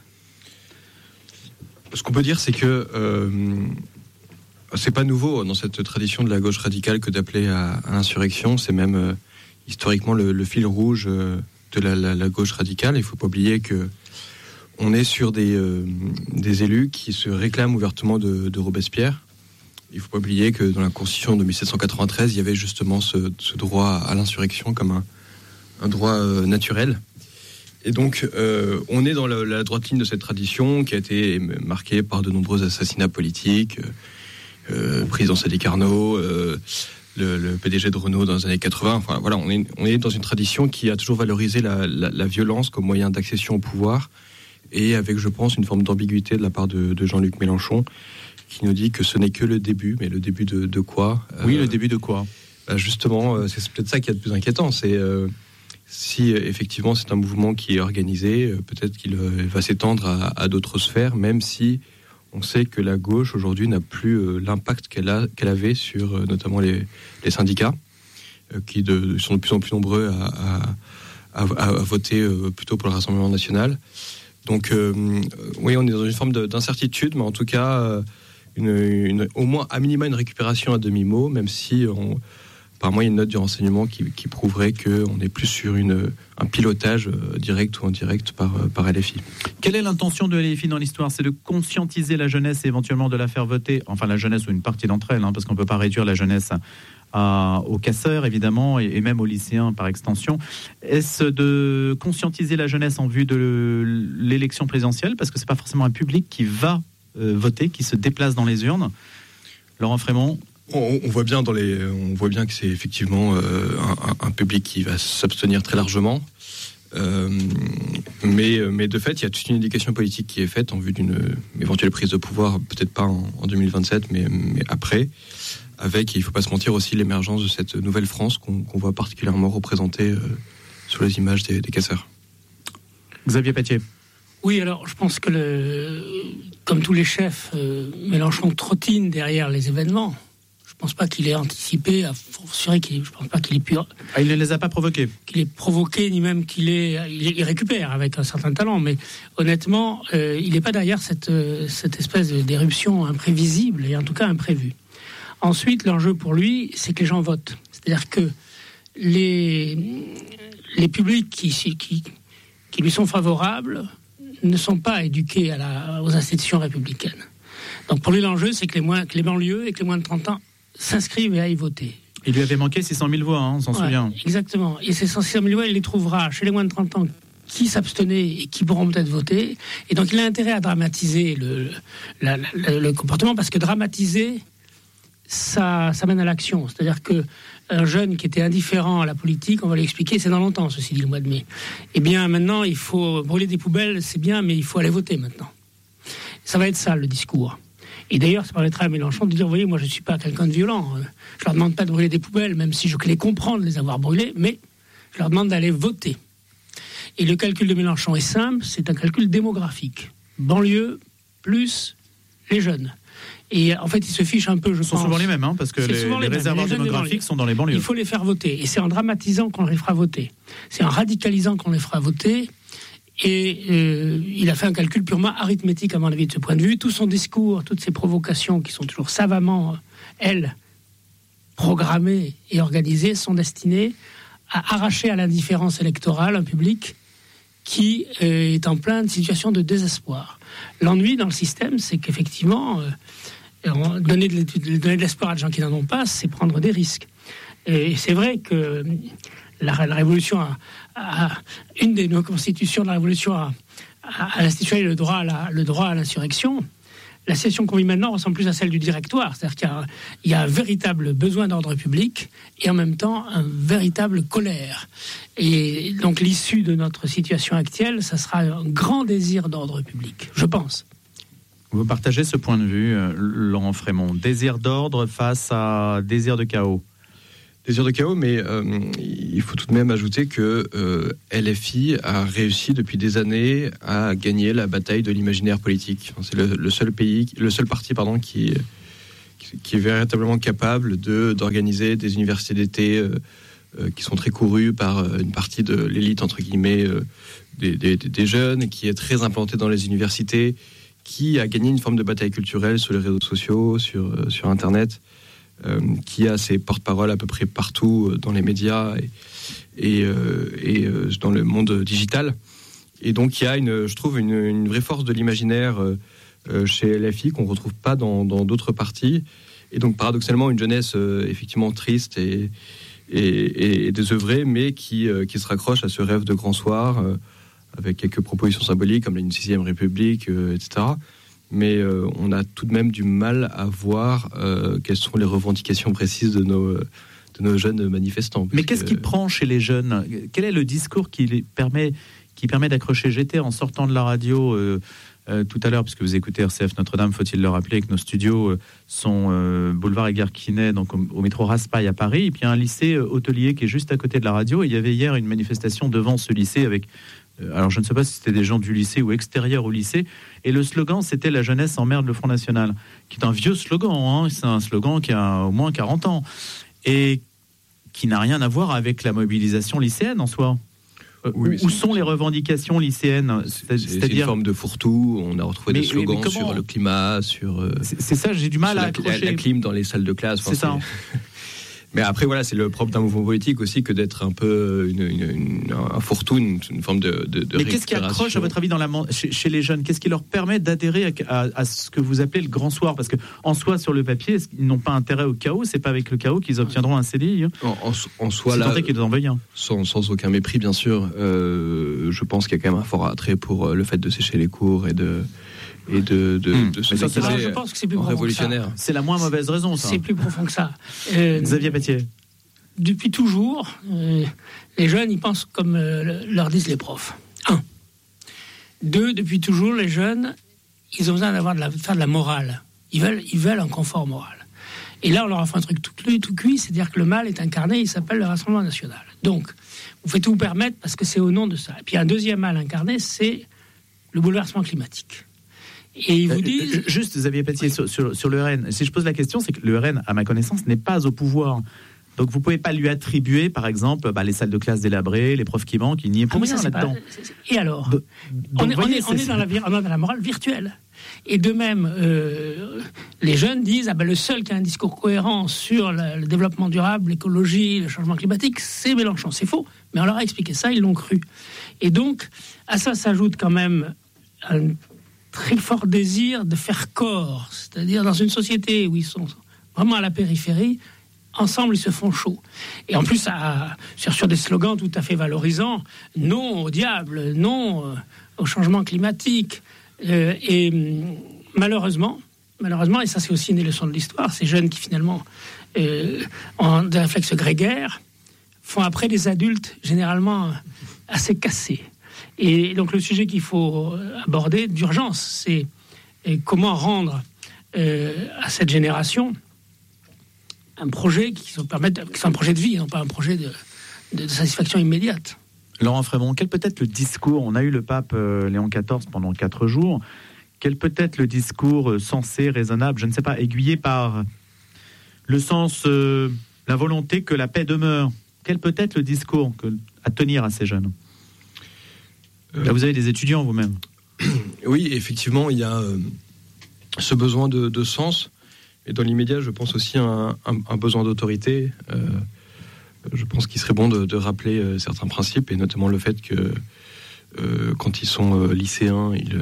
Ce qu'on peut dire, c'est que euh, c'est pas nouveau dans cette tradition de la gauche radicale que d'appeler à, à l'insurrection. C'est même euh, historiquement le, le fil rouge euh, de la, la, la gauche radicale. Il faut pas oublier que on est sur des, euh, des élus qui se réclament ouvertement de, de Robespierre. Il ne faut pas oublier que dans la Constitution de mille sept cent quatre-vingt-treize, il y avait justement ce, ce droit à l'insurrection comme un, un droit euh, naturel. Et donc, euh, on est dans la, la droite ligne de cette tradition qui a été marquée par de nombreux assassinats politiques, euh, président Sadi Carnot, euh, le, le P D G de Renault dans les années quatre-vingts. Enfin, voilà, on est, on est dans une tradition qui a toujours valorisé la, la, la violence comme moyen d'accession au pouvoir, et avec, je pense, une forme d'ambiguïté de la part de, de Jean-Luc Mélenchon, qui nous dit que ce n'est que le début, mais le début de, de quoi? Oui, euh, le début de quoi? Bah Justement, c'est peut-être ça qui est le plus inquiétant. C'est euh, si euh, effectivement c'est un mouvement qui est organisé, euh, peut-être qu'il euh, va s'étendre à, à d'autres sphères, même si on sait que la gauche aujourd'hui n'a plus euh, l'impact qu'elle a, qu'elle avait sur euh, notamment les, les syndicats, euh, qui de, sont de plus en plus nombreux à, à, à, à voter euh, plutôt pour le Rassemblement national. Donc euh, oui, on est dans une forme de, d'incertitude, mais en tout cas... Euh, Une, une, au moins à minima une récupération à demi-mot, même si on, apparemment il y a une note du renseignement qui, qui prouverait qu'on est plus sur une, un pilotage direct ou indirect par, par L F I. Quelle est l'intention de L F I dans l'histoire? C'est de conscientiser la jeunesse et éventuellement de la faire voter, enfin la jeunesse ou une partie d'entre elles, hein, parce qu'on ne peut pas réduire la jeunesse à, aux casseurs évidemment et, et même aux lycéens par extension. Est-ce de conscientiser la jeunesse en vue de l'élection présidentielle? Parce que ce n'est pas forcément un public qui va Euh, voter, qui se déplacent dans les urnes. Laurent Frémont? On, on voit bien dans les, on voit bien que c'est effectivement euh, un, un public qui va s'abstenir très largement. Euh, mais, mais de fait, il y a toute une éducation politique qui est faite en vue d'une éventuelle prise de pouvoir, peut-être pas en, en deux mille vingt-sept, mais, mais après, avec, il ne faut pas se mentir, aussi l'émergence de cette nouvelle France qu'on, qu'on voit particulièrement représentée euh, sur les images des, des casseurs. Xavier Patier. Oui, alors je pense que, le, comme tous les chefs, euh, Mélenchon trottine derrière les événements. Je ne pense pas qu'il ait anticipé, à fortiori qu'il, je ne pense pas qu'il ait pu... Ah, il ne les a pas provoqués. Qu'il ait provoqué, ni même qu'il ait... Il, il récupère avec un certain talent, mais honnêtement, euh, il n'est pas derrière cette, cette espèce d'éruption imprévisible, et en tout cas imprévue. Ensuite, l'enjeu pour lui, c'est que les gens votent. C'est-à-dire que les, les publics qui, qui, qui lui sont favorables ne sont pas éduqués à la, aux institutions républicaines. Donc pour lui, l'enjeu, c'est que les, moins, que les banlieues et que les moins de trente ans s'inscrivent et aillent voter. Il lui avait manqué six cent mille voix, hein, on s'en ouais, souvient. Exactement. Et ces six cent mille voix, il les trouvera chez les moins de trente ans qui s'abstenaient et qui pourront peut-être voter. Et donc il a intérêt à dramatiser le, la, la, le comportement, parce que dramatiser, ça, ça mène à l'action. C'est-à-dire qu'un jeune qui était indifférent à la politique, on va lui expliquer, c'est dans longtemps, ceci dit, le mois de mai. Eh bien, maintenant, il faut brûler des poubelles, c'est bien, mais il faut aller voter maintenant. Ça va être ça, le discours. Et d'ailleurs, ça permettra à Mélenchon de dire, vous voyez, moi, je ne suis pas quelqu'un de violent. Je ne leur demande pas de brûler des poubelles, même si je les comprends de les avoir brûlées, mais je leur demande d'aller voter. Et le calcul de Mélenchon est simple, c'est un calcul démographique. Banlieue plus les jeunes. Et en fait, ils se fichent un peu, je pense. Ce sont souvent les mêmes, hein, parce que les, les, les réservoirs démographiques sont dans les banlieues. Il faut les faire voter. Et c'est en dramatisant qu'on les fera voter. C'est en radicalisant qu'on les fera voter. Et euh, il a fait un calcul purement arithmétique, à mon avis, de ce point de vue. Tout son discours, toutes ses provocations, qui sont toujours savamment, elles, programmées et organisées, sont destinées à arracher à l'indifférence électorale un public qui euh, est en pleine situation de désespoir. L'ennui dans le système, c'est qu'effectivement, euh, donner, de, donner de l'espoir à des gens qui n'en ont pas, c'est prendre des risques. Et c'est vrai que la, la Révolution a, a... Une des nos constitutions de la Révolution a, a, a institué le droit à, la, le droit à l'insurrection. La situation qu'on vit maintenant ressemble plus à celle du directoire. C'est-à-dire qu'il y a, il y a un véritable besoin d'ordre public et en même temps un véritable colère. Et donc l'issue de notre situation actuelle, ça sera un grand désir d'ordre public, je pense. Vous partagez ce point de vue, Laurent Frémont. Désir d'ordre face à désir de chaos. Désir de chaos, mais euh, il faut tout de même ajouter que euh, L F I a réussi depuis des années à gagner la bataille de l'imaginaire politique. Enfin, c'est le, le seul pays, le seul parti, pardon, qui, qui, qui est véritablement capable de d'organiser des universités d'été euh, euh, qui sont très courues par une partie de l'élite entre guillemets euh, des, des, des jeunes, qui est très implantée dans les universités, qui a gagné une forme de bataille culturelle sur les réseaux sociaux, sur euh, sur Internet. Euh, qui a ses porte-paroles à peu près partout dans les médias et, et, euh, et euh, dans le monde digital. Et donc il y a, une, je trouve, une, une vraie force de l'imaginaire euh, chez L F I qu'on ne retrouve pas dans, dans d'autres partis. Et donc paradoxalement, une jeunesse euh, effectivement triste et, et, et désœuvrée, mais qui, euh, qui se raccroche à ce rêve de grand soir, euh, avec quelques propositions symboliques comme une sixième République, euh, et cetera. Mais euh, on a tout de même du mal à voir euh, quelles sont les revendications précises de nos, de nos jeunes manifestants. Mais qu'est-ce qui prend chez les jeunes ? Quel est le discours qui les permet, qui permet d'accrocher ? J'étais en sortant de la radio euh, euh, tout à l'heure, puisque vous écoutez R C F Notre-Dame, faut-il le rappeler, que nos studios euh, sont euh, boulevard Edgar Quinet, donc au, au métro Raspail à Paris, et puis il y a un lycée euh, hôtelier qui est juste à côté de la radio. Et il y avait hier une manifestation devant ce lycée avec... Alors, je ne sais pas si c'était des gens du lycée ou extérieurs au lycée. Et le slogan, c'était « La jeunesse emmerde le Front National », qui est un vieux slogan. Hein, c'est un slogan qui a au moins quarante ans et qui n'a rien à voir avec la mobilisation lycéenne en soi. Oui, où sont les revendications lycéennes ? C'est, c'est une forme de fourre-tout. On a retrouvé mais, des slogans mais, mais sur le climat, sur... C'est, c'est ça, j'ai du mal à la, accrocher. La, la clim dans les salles de classe. C'est ça. Mais après, voilà, c'est le propre d'un mouvement politique aussi que d'être un peu une, une, une, un fourre-tout, une, une forme de, de, de Mais qu'est-ce qui accroche, à votre avis, dans la, chez, chez les jeunes ? Qu'est-ce qui leur permet d'adhérer à, à, à ce que vous appelez le grand soir ? Parce qu'en soi, sur le papier, ils n'ont pas intérêt au chaos. C'est pas avec le chaos qu'ils obtiendront un C D I. Hein. En, en, en soi, là, qu'ils en veuillent, hein. sans, sans aucun mépris, bien sûr, euh, je pense qu'il y a quand même un fort attrait pour le fait de sécher les cours et de... et de, de, mmh. de se ça, ça, je pense que c'est plus révolutionnaire. C'est la moins mauvaise raison, ça. C'est plus profond que ça. Euh, Xavier Patier. depuis toujours, euh, les jeunes, ils pensent comme euh, leur disent les profs. Un. Deux, depuis toujours, les jeunes, ils ont besoin d'avoir de la, faire de la morale. Ils veulent, ils veulent un confort moral. Et là, on leur a fait un truc tout, tout cuit, c'est-à-dire que le mal est incarné, il s'appelle le Rassemblement national. Donc, vous faites tout vous permettre parce que c'est au nom de ça. Et puis, un deuxième mal incarné, c'est le bouleversement climatique. Et ils vous disent... Euh, juste, Xavier Pelletier, oui. sur, sur, sur le R N. Si je pose la question, c'est que le R N, à ma connaissance, n'est pas au pouvoir. Donc, vous ne pouvez pas lui attribuer, par exemple, bah, les salles de classe délabrées, les profs qui manquent, il n'y est pour ah, rien là-dedans. Pas... Et alors de... On est, voyez, on est, on est dans, la, on est dans la morale virtuelle. Et de même, euh, les jeunes disent ah ben, le seul qui a un discours cohérent sur le, le développement durable, l'écologie, le changement climatique, c'est Mélenchon. C'est faux, mais on leur a expliqué ça, ils l'ont cru. Et donc, à ça s'ajoute quand même un très fort désir de faire corps, c'est-à-dire dans une société où ils sont vraiment à la périphérie, ensemble ils se font chaud. Et en plus, à, sur, sur des slogans tout à fait valorisants, non au diable, non euh, au changement climatique. Euh, et malheureusement, malheureusement, et ça c'est aussi une leçon de l'histoire, ces jeunes qui finalement euh, ont des réflexes grégaires font après des adultes généralement assez cassés. Et donc le sujet qu'il faut aborder d'urgence, c'est comment rendre euh, à cette génération un projet qui soit permette, qui soit un projet de vie, non pas un projet de, de, de satisfaction immédiate. Laurent Frémont, quel peut être le discours ? On a eu le pape euh, Léon quatorze pendant quatre jours. Quel peut être le discours euh, sensé, raisonnable, je ne sais pas, aiguillé par le sens, euh, la volonté que la paix demeure ? Quel peut être le discours que, à tenir à ces jeunes ? euh, Là, vous avez des étudiants vous-même. Oui, effectivement, il y a euh, ce besoin de, de sens. Et dans l'immédiat, je pense aussi à un, un, un besoin d'autorité. Euh, Je pense qu'il serait bon de, de rappeler euh, certains principes, et notamment le fait que euh, quand ils sont euh, lycéens, ils,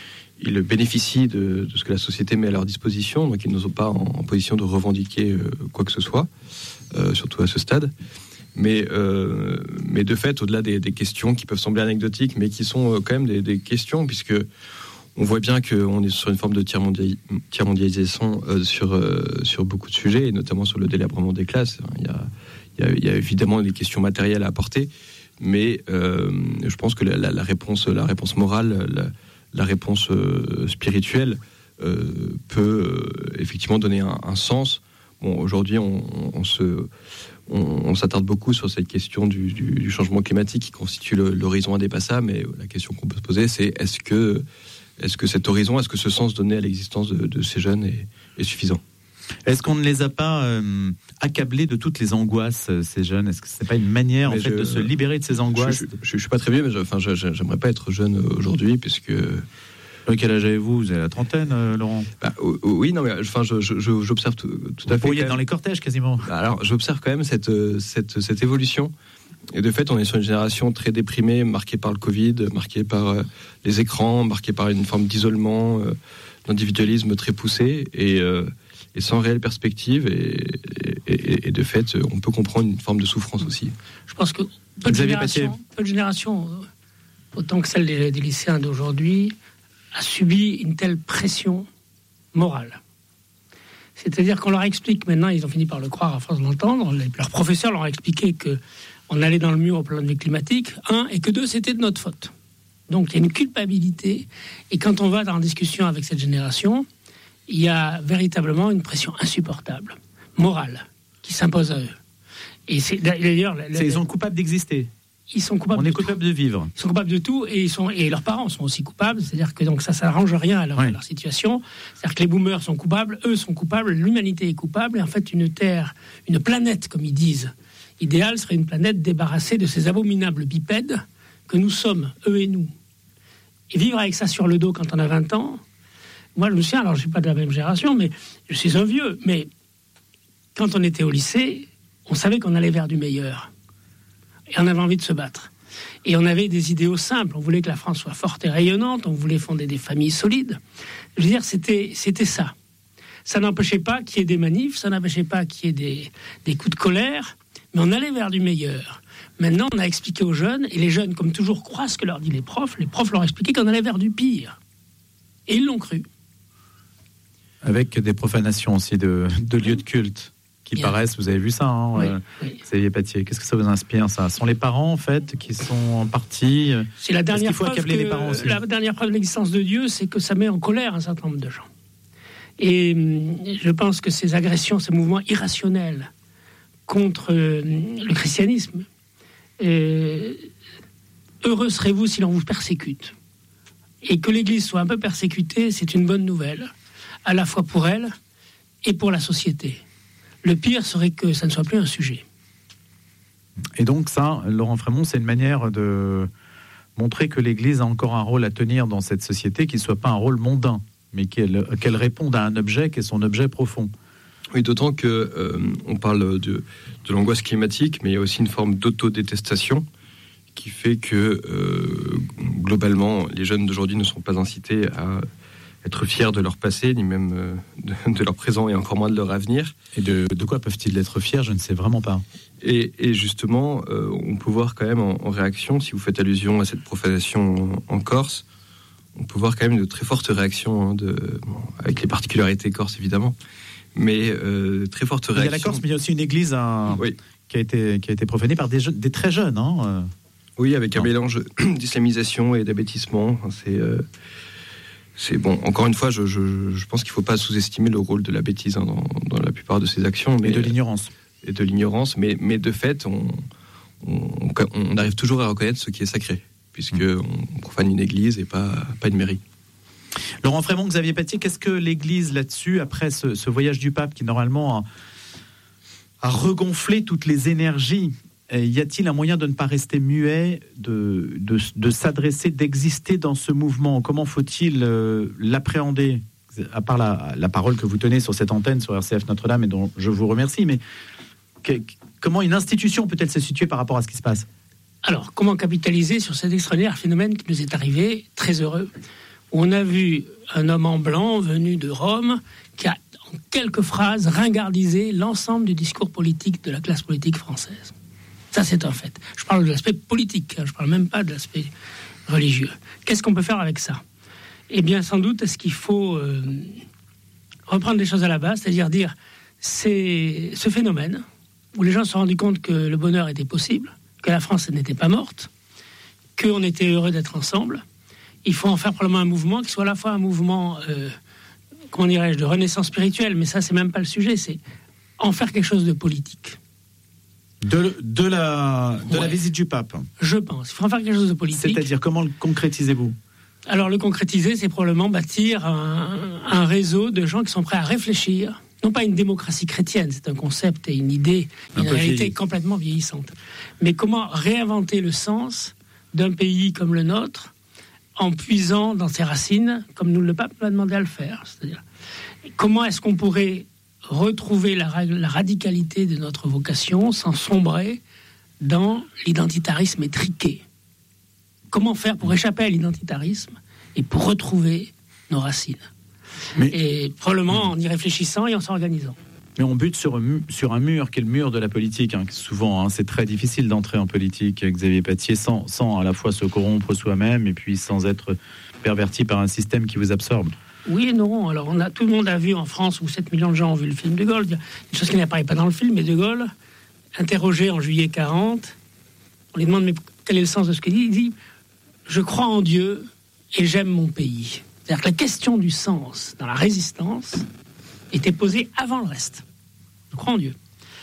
ils bénéficient de, de ce que la société met à leur disposition, donc ils ne sont pas en, en position de revendiquer euh, quoi que ce soit, euh, surtout à ce stade. Mais, euh, mais de fait, au-delà des, des questions qui peuvent sembler anecdotiques, mais qui sont euh, quand même des, des questions, puisque on voit bien qu'on est sur une forme de tiers-mondialisation euh, sur, euh, sur beaucoup de sujets, et notamment sur le délabrement des classes. Il y a Il y a évidemment des questions matérielles à apporter, mais euh, je pense que la, la, la, réponse, la réponse morale, la, la réponse euh, spirituelle euh, peut euh, effectivement donner un, un sens. Bon, aujourd'hui, on, on, on, se, on, on s'attarde beaucoup sur cette question du, du, du changement climatique qui constitue le, l'horizon indépassable, mais la question qu'on peut se poser, c'est est-ce que, est-ce que cet horizon, est-ce que ce sens donné à l'existence de, de ces jeunes est, est suffisant ? Est-ce qu'on ne les a pas euh, accablés de toutes les angoisses, ces jeunes ? Est-ce que ce n'est pas une manière en fait, je, de se libérer de ces angoisses ? Je ne suis pas très vieux, mais je, enfin, je, je, j'aimerais pas être jeune aujourd'hui, puisque... Quel âge avez-vous ? Vous avez la trentaine, euh, Laurent ? bah, Oui, non, mais enfin, je, je, j'observe tout, tout à fait... Vous pourriez être dans les cortèges, quasiment. Alors, j'observe quand même cette, cette, cette évolution. Et de fait, on est sur une génération très déprimée, marquée par le Covid, marquée par euh, les écrans, marquée par une forme d'isolement, euh, d'individualisme très poussé, et... Euh, et sans réelle perspective, et, et, et de fait, on peut comprendre une forme de souffrance aussi. Je pense que peu de générations, peu de générations, autant que celle des, des lycéens d'aujourd'hui, a subi une telle pression morale. C'est-à-dire qu'on leur explique, maintenant, ils ont fini par le croire à force de l'entendre, les, leurs professeurs leur ont expliqué qu'on allait dans le mur au plan de vue climatique, un, et que deux, c'était de notre faute. Donc il y a une culpabilité, et quand on va dans la discussion avec cette génération, il y a véritablement une pression insupportable, morale, qui s'impose à eux. Et c'est d'ailleurs... C'est, ils sont coupables d'exister. Ils sont coupables On est de coupables tout. de vivre. Ils sont coupables de tout, et, ils sont, et leurs parents sont aussi coupables. C'est-à-dire que donc, ça ne s'arrange rien à leur, oui. à leur situation. C'est-à-dire que les boomers sont coupables, eux sont coupables, l'humanité est coupable. Et en fait, une terre, une planète, comme ils disent, idéale serait une planète débarrassée de ces abominables bipèdes que nous sommes, eux et nous. Et vivre avec ça sur le dos quand on a vingt ans... Moi, je me souviens, alors je ne suis pas de la même génération, mais je suis un vieux. Mais quand on était au lycée, on savait qu'on allait vers du meilleur. Et on avait envie de se battre. Et on avait des idéaux simples. On voulait que la France soit forte et rayonnante. On voulait fonder des familles solides. Je veux dire, c'était, c'était ça. Ça n'empêchait pas qu'il y ait des manifs, ça n'empêchait pas qu'il y ait des, des coups de colère, mais on allait vers du meilleur. Maintenant, on a expliqué aux jeunes, et les jeunes, comme toujours, croient ce que leur disent les profs. Les profs leur expliquaient qu'on allait vers du pire. Et ils l'ont cru. Avec des profanations aussi de, de lieux de culte. qui Bien. paraissent, vous avez vu ça, hein, Oui, euh, oui. Xavier Patier. Qu'est-ce que ça vous inspire, ça? Ce sont les parents, en fait, qui sont en partie... C'est la dernière Est-ce qu'il faut preuve accabler que- les parents aussi? la dernière preuve de l'existence de Dieu, c'est que ça met en colère un certain nombre de gens. Et hum, je pense que ces agressions, ces mouvements irrationnels contre euh, le christianisme, euh, heureux serez-vous si l'on vous persécute. Et que l'Église soit un peu persécutée, c'est une bonne nouvelle, à la fois pour elle et pour la société. Le pire serait que ça ne soit plus un sujet. Et donc ça, Laurent Frémont, c'est une manière de montrer que l'Église a encore un rôle à tenir dans cette société, qui ne soit pas un rôle mondain, mais qu'elle, qu'elle réponde à un objet qui est son objet profond. Oui, d'autant que euh, on parle de, de l'angoisse climatique, mais il y a aussi une forme d'autodétestation qui fait que euh, globalement, les jeunes d'aujourd'hui ne sont pas incités à être fiers de leur passé, ni même euh, de, de leur présent, et encore moins de leur avenir. Et de, de quoi peuvent-ils être fiers? Je ne sais vraiment pas. Et, et justement, euh, on peut voir quand même en, en réaction, si vous faites allusion à cette profanation en, en Corse, on peut voir quand même de très fortes réactions, hein, de, bon, avec les particularités corses évidemment, mais euh, très fortes réactions. Il y a la Corse, mais il y a aussi une église hein, oui. qui, a été, qui a été profanée par des, jeunes, des très jeunes. Hein. Oui, avec un mélange d'islamisation et d'abêtissement. C'est, euh, c'est bon. Encore une fois, je, je, je pense qu'il ne faut pas sous-estimer le rôle de la bêtise hein, dans, dans la plupart de ces actions. Mais, et de l'ignorance. Et de l'ignorance, mais, mais de fait, on, on, on arrive toujours à reconnaître ce qui est sacré, puisque mmh. on profane une église et pas, pas une mairie. Laurent Frémont, Xavier Patier, qu'est-ce que l'Église là-dessus, après ce, ce voyage du pape qui normalement a, a regonflé toutes les énergies, et y a-t-il un moyen de ne pas rester muet, de, de, de s'adresser, d'exister dans ce mouvement? Comment faut-il euh, l'appréhender, à part la, la parole que vous tenez sur cette antenne, sur R C F Notre-Dame, et dont je vous remercie, mais que, comment une institution peut-elle se situer par rapport à ce qui se passe? Alors, comment capitaliser sur cet extraordinaire phénomène qui nous est arrivé, très heureux, où on a vu un homme en blanc venu de Rome qui a, en quelques phrases, ringardisé l'ensemble du discours politique de la classe politique française. Ça, c'est un fait. Je parle de l'aspect politique, hein, je ne parle même pas de l'aspect religieux. Qu'est-ce qu'on peut faire avec ça? Eh bien, sans doute, est-ce qu'il faut euh, reprendre les choses à la base, c'est-à-dire dire, c'est ce phénomène où les gens se sont rendus compte que le bonheur était possible, que la France n'était pas morte, qu'on était heureux d'être ensemble. Il faut en faire probablement un mouvement qui soit à la fois un mouvement, euh, comment dirais-je, de renaissance spirituelle, mais ça, c'est même pas le sujet, c'est en faire quelque chose de politique. De, de, la, de ouais. la visite du pape. Je pense. Il faut en faire quelque chose de politique. C'est-à-dire, comment le concrétisez-vous? Alors, le concrétiser, c'est probablement bâtir un, un réseau de gens qui sont prêts à réfléchir. Non pas une démocratie chrétienne, c'est un concept et une idée, une réalité vieilli. complètement vieillissante. Mais comment réinventer le sens d'un pays comme le nôtre en puisant dans ses racines, comme nous le pape nous a demandé à le faire. C'est-à-dire, comment est-ce qu'on pourrait retrouver la, la radicalité de notre vocation sans sombrer dans l'identitarisme étriqué? Comment faire pour échapper à l'identitarisme et pour retrouver nos racines? Mais... Et probablement en y réfléchissant et en s'organisant. Mais on bute sur, sur un mur qui est le mur de la politique. Hein, souvent, hein, c'est très difficile d'entrer en politique, Xavier Patier, sans, sans à la fois se corrompre soi-même et puis sans être perverti par un système qui vous absorbe. Oui et non. Alors, on a, tout le monde a vu en France, où sept millions de gens ont vu le film de Gaulle. Il y a une chose qui n'apparaît pas dans le film, mais de Gaulle, interrogé en juillet quarante, on lui demande mais quel est le sens de ce qu'il dit? Il dit « Je crois en Dieu et j'aime mon pays ». C'est-à-dire que la question du sens dans la résistance était posée avant le reste. Je crois en Dieu.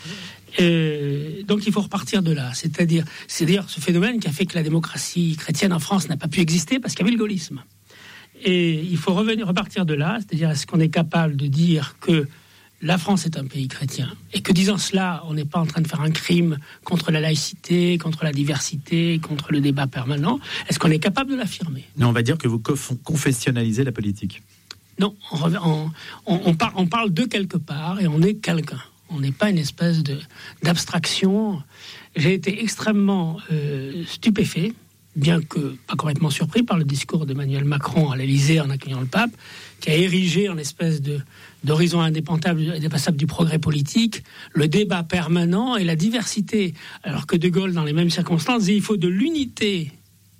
Euh, donc il faut repartir de là. C'est-à-dire, c'est d'ailleurs ce phénomène qui a fait que la démocratie chrétienne en France n'a pas pu exister parce qu'il y avait le gaullisme. Et il faut revenir, repartir de là, c'est-à-dire est-ce qu'on est capable de dire que la France est un pays chrétien et que disant cela, on n'est pas en train de faire un crime contre la laïcité, contre la diversité, contre le débat permanent. Est-ce qu'on est capable de l'affirmer? Non, on va dire que vous confessionnalisez la politique. Non, on, on, on, on, parle, on parle de quelque part et on est quelqu'un. On n'est pas une espèce de, d'abstraction. J'ai été extrêmement euh, stupéfait, bien que pas complètement surpris par le discours d'Emmanuel Macron à l'Élysée en accueillant le pape, qui a érigé en espèce de, d'horizon indépassable, indépassable du progrès politique, le débat permanent et la diversité. Alors que De Gaulle, dans les mêmes circonstances, disait il faut de l'unité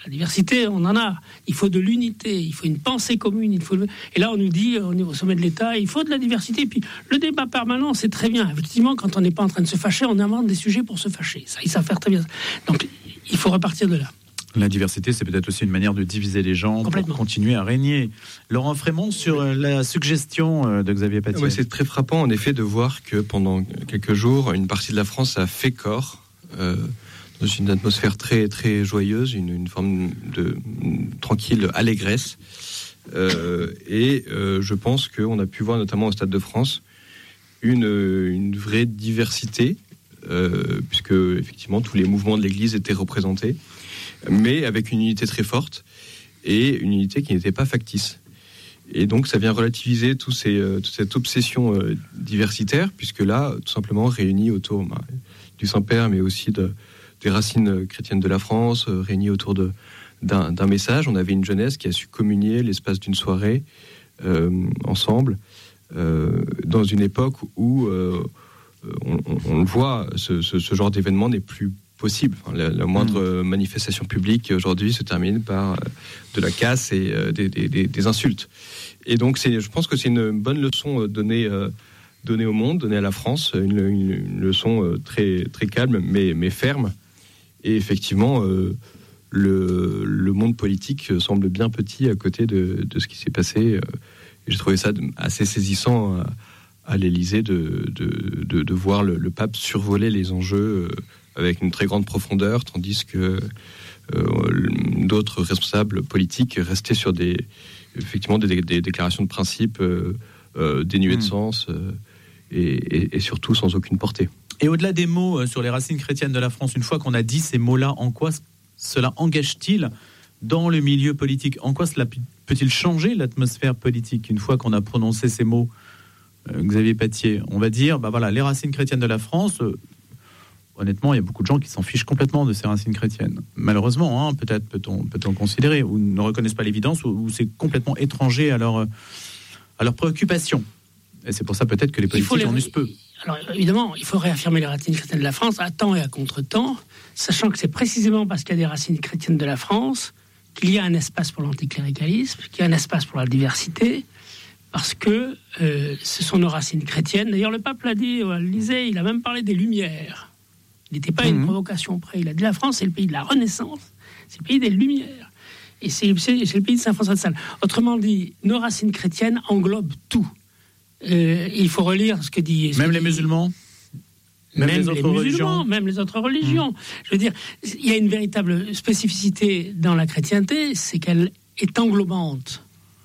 La diversité, on en a. Il faut de l'unité, il faut une pensée commune. Il faut... Et là, on nous dit, au niveau sommet de l'État, il faut de la diversité. Et puis, le débat permanent, c'est très bien. Effectivement, quand on n'est pas en train de se fâcher, on invente des sujets pour se fâcher. Ça, ils savent faire très bien. Donc, il faut repartir de là. La diversité, c'est peut-être aussi une manière de diviser les gens pour continuer à régner. Laurent Frémont, sur la suggestion de Xavier Patier. Ouais, c'est très frappant, en effet, de voir que pendant quelques jours, une partie de la France a fait corps euh, dans une atmosphère très, très joyeuse, une, une forme de une tranquille allégresse. Euh, et euh, je pense qu'on a pu voir, notamment au Stade de France, une, une vraie diversité, euh, puisque effectivement tous les mouvements de l'Église étaient représentés, mais avec une unité très forte et une unité qui n'était pas factice. Et donc ça vient relativiser tous ces, euh, toute cette obsession euh, diversitaire, puisque là, tout simplement réunis autour bah, du Saint-Père, mais aussi de, des racines chrétiennes de la France, euh, réunis autour de, d'un, d'un message. On avait une jeunesse qui a su communier l'espace d'une soirée euh, ensemble, euh, dans une époque où, euh, on, on, on le voit, ce, ce, ce genre d'événement n'est plus possible. Enfin, la, la moindre mmh. manifestation publique aujourd'hui se termine par euh, de la casse et euh, des, des, des, des insultes. Et donc, c'est, je pense que c'est une bonne leçon donnée, euh, donnée au monde, donnée à la France, une, une, une leçon euh, très, très calme, mais, mais ferme. Et effectivement, euh, le, le monde politique semble bien petit à côté de, de ce qui s'est passé. Et j'ai trouvé ça assez saisissant à, à l'Élysée de, de, de, de voir le, le pape survoler les enjeux euh, avec une très grande profondeur, tandis que euh, d'autres responsables politiques restaient sur des, effectivement, des, des déclarations de principe euh, euh, dénuées mmh. de sens euh, et, et, et surtout sans aucune portée. Et au-delà des mots euh, sur les racines chrétiennes de la France, une fois qu'on a dit ces mots-là, en quoi cela engage-t-il dans le milieu politique ? En quoi cela peut-il changer l'atmosphère politique une fois qu'on a prononcé ces mots, euh, Xavier Patier ? On va dire, bah voilà, les racines chrétiennes de la France... Euh, honnêtement, il y a beaucoup de gens qui s'en fichent complètement de ces racines chrétiennes. Malheureusement, hein, peut-être peut-on, peut-on considérer, ou ne reconnaissent pas l'évidence, ou, ou c'est complètement étranger à leur, à leurs préoccupations. Et c'est pour ça peut-être que les politiques les... en usent peu. Alors évidemment, il faut réaffirmer les racines chrétiennes de la France à temps et à contre-temps, sachant que c'est précisément parce qu'il y a des racines chrétiennes de la France qu'il y a un espace pour l'anticléricalisme, qu'il y a un espace pour la diversité, parce que euh, ce sont nos racines chrétiennes. D'ailleurs, le pape l'a dit à l'Élysée, il a même parlé des Lumières. Il n'était pas mmh. une provocation près. Il a dit la France, c'est le pays de la Renaissance, c'est le pays des Lumières. Et c'est, c'est, c'est le pays de Saint-François de Sales. Autrement dit, nos racines chrétiennes englobent tout. Euh, il faut relire ce que dit... Ce même que les dit, musulmans Même, même les autres les religions musulmans, Même les autres religions. Mmh. Je veux dire, il y a une véritable spécificité dans la chrétienté, c'est qu'elle est englobante.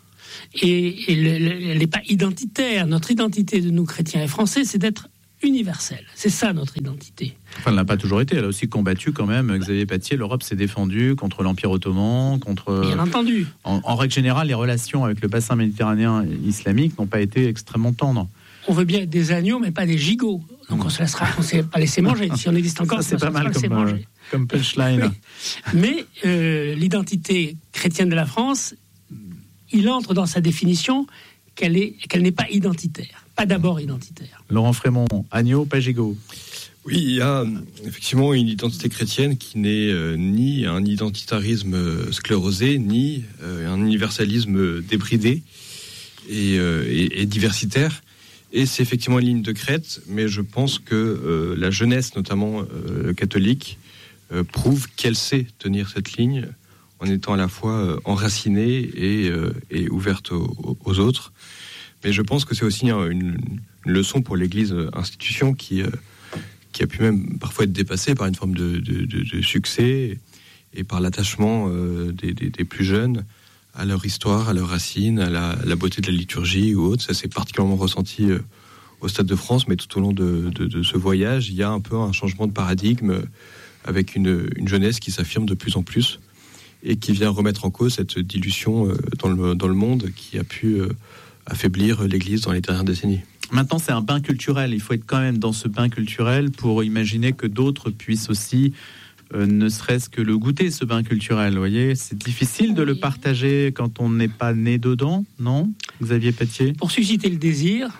Et, et le, le, elle n'est pas identitaire. Notre identité de nous, chrétiens et français, c'est d'être universelle. C'est ça notre identité. Enfin, elle n'a pas toujours été. Elle a aussi combattu quand même, Xavier Patier. L'Europe s'est défendue contre l'Empire ottoman, contre... Bien entendu. En, en règle générale, les relations avec le bassin méditerranéen islamique n'ont pas été extrêmement tendres. On veut bien être des agneaux, mais pas des gigots. Donc on se laissera, on ne s'est pas laissé manger. Si on existe encore, ça, c'est pas mal comme, euh, comme punchline. Oui. Mais euh, l'identité chrétienne de la France, il entre dans sa définition qu'elle, est, qu'elle n'est pas identitaire. Pas d'abord identitaire. Laurent Frémont, agneau, pas gigot. Oui, il y a effectivement une identité chrétienne qui n'est euh, ni un identitarisme euh, sclérosé, ni euh, un universalisme débridé et, euh, et, et diversitaire. Et c'est effectivement une ligne de crête, mais je pense que euh, la jeunesse, notamment euh, catholique, euh, prouve qu'elle sait tenir cette ligne en étant à la fois euh, enracinée et, euh, et ouverte aux, aux autres. Mais je pense que c'est aussi une, une leçon pour l'Église institution qui, euh, qui a pu même parfois être dépassée par une forme de, de, de, de succès et par l'attachement euh, des, des, des plus jeunes à leur histoire, à leurs racines, à la, à la beauté de la liturgie ou autre. Ça s'est particulièrement ressenti euh, au Stade de France, mais tout au long de, de, de ce voyage, il y a un peu un changement de paradigme euh, avec une, une jeunesse qui s'affirme de plus en plus et qui vient remettre en cause cette dilution euh, dans, le, dans le monde qui a pu... Euh, affaiblir l'Église dans les dernières décennies. Maintenant, c'est un bain culturel. Il faut être quand même dans ce bain culturel pour imaginer que d'autres puissent aussi, euh, ne serait-ce que le goûter, ce bain culturel. Vous voyez, c'est difficile de le partager quand on n'est pas né dedans, non, Xavier Patier ? Pour susciter le désir,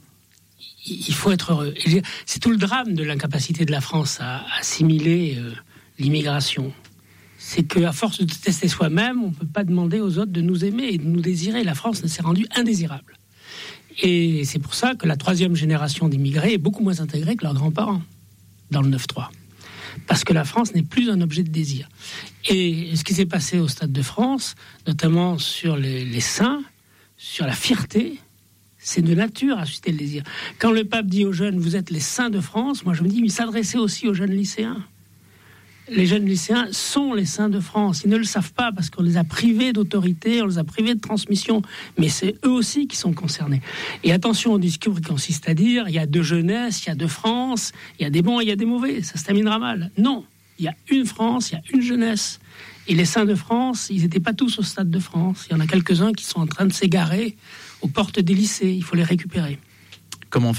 il faut être heureux. C'est tout le drame de l'incapacité de la France à assimiler euh, l'immigration. c'est qu'à force de détester soi-même, on ne peut pas demander aux autres de nous aimer et de nous désirer. La France s'est rendue indésirable. Et c'est pour ça que la troisième génération d'immigrés est beaucoup moins intégrée que leurs grands-parents dans le neuf trois. Parce que la France n'est plus un objet de désir. Et ce qui s'est passé au Stade de France, notamment sur les, les saints, sur la fierté, c'est de nature à susciter le désir. Quand le pape dit aux jeunes « vous êtes les saints de France », moi je me dis il s'adressait aussi aux jeunes lycéens. Les jeunes lycéens sont les saints de France. Ils ne le savent pas parce qu'on les a privés d'autorité, on les a privés de transmission. Mais c'est eux aussi qui sont concernés. Et attention au discours qui consiste à dire il y a deux jeunesses, il y a deux France, il y a des bons et il y a des mauvais. Ça se terminera mal. Non, il y a une France, il y a une jeunesse. Et les saints de France, ils n'étaient pas tous au Stade de France. Il y en a quelques-uns qui sont en train de s'égarer aux portes des lycées. Il faut les récupérer. Comment faire ?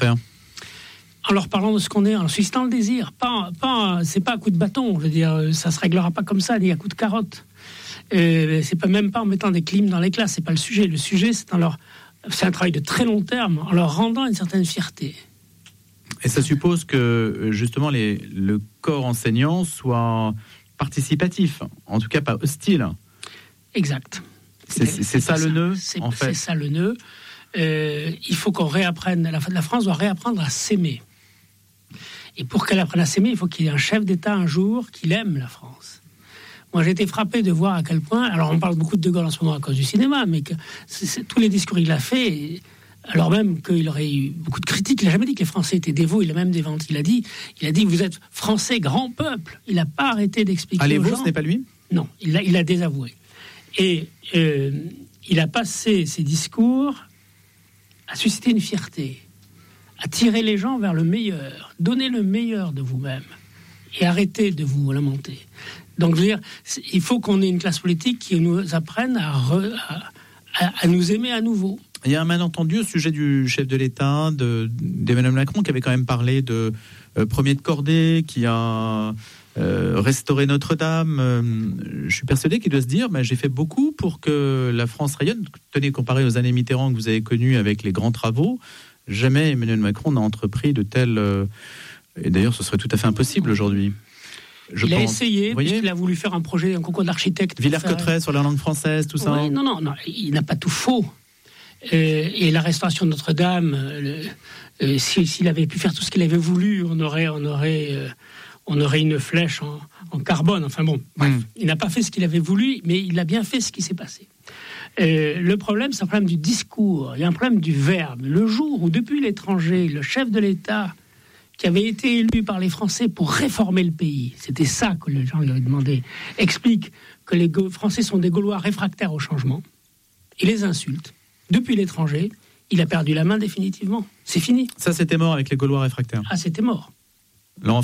En leur parlant de ce qu'on est, en suscitant le désir. Pas, pas, c'est pas à coup de bâton, je veux dire, ça se réglera pas comme ça, ni à coup de carotte. Euh, c'est pas même pas en mettant des clims dans les classes, c'est pas le sujet. Le sujet, c'est en leur, c'est un travail de très long terme, en leur rendant une certaine fierté. Et ça suppose que justement les, le corps enseignant soit participatif, en tout cas pas hostile. Exact. C'est, c'est, c'est ça, ça le nœud, c'est, en fait. C'est ça le nœud. Euh, il faut qu'on réapprenne. La, la France doit réapprendre à s'aimer. Et pour qu'elle apprenne à s'aimer, il faut qu'il y ait un chef d'État un jour qui aime la France. Moi, j'ai été frappé de voir à quel point... Alors, on parle beaucoup de De Gaulle en ce moment à cause du cinéma, mais que c'est, c'est, tous les discours qu'il a fait, alors même qu'il aurait eu beaucoup de critiques, il n'a jamais dit que les Français étaient dévots, il a même déventé. Il a dit, il a dit vous êtes Français, grand peuple. Il n'a pas arrêté d'expliquer Allez, aux vous, gens... ce n'est pas lui ? Non, il l'a, il a désavoué. Et euh, il a passé ses discours à susciter une fierté, à tirer les gens vers le meilleur, donner le meilleur de vous-même et arrêter de vous lamenter. Donc, je veux dire, il faut qu'on ait une classe politique qui nous apprenne à, re, à, à nous aimer à nouveau. Il y a un malentendu au sujet du chef de l'État, de, d'Emmanuel Macron, qui avait quand même parlé de euh, premier de cordée, qui a euh, restauré Notre-Dame. Euh, je suis persuadé qu'il doit se dire, bah, j'ai fait beaucoup pour que la France rayonne. Tenez, comparé aux années Mitterrand que vous avez connues avec les grands travaux, jamais Emmanuel Macron n'a entrepris de tels... Euh, et d'ailleurs, ce serait tout à fait impossible aujourd'hui. Je il pense. a essayé, puisqu'il a voulu faire un projet, un concours d'architecte. Villers-Cotterêts sur la langue française, tout ça. Oui, non, non, non, il n'a pas tout faux. Euh, et la restauration de Notre-Dame, euh, euh, s'il, s'il avait pu faire tout ce qu'il avait voulu, on aurait, on aurait, euh, on aurait une flèche en, en carbone. Enfin bon, bref, mm. il n'a pas fait ce qu'il avait voulu, mais il a bien fait ce qui s'est passé. Euh, le problème, c'est un problème du discours, il y a un problème du verbe. Le jour où, depuis l'étranger, le chef de l'État, qui avait été élu par les Français pour réformer le pays, c'était ça que les gens lui avaient demandé, explique que les Français sont des Gaulois réfractaires au changement, il les insulte. Depuis l'étranger, il a perdu la main définitivement. C'est fini. Ça, c'était mort avec les Gaulois réfractaires. Ah, c'était mort. Laurent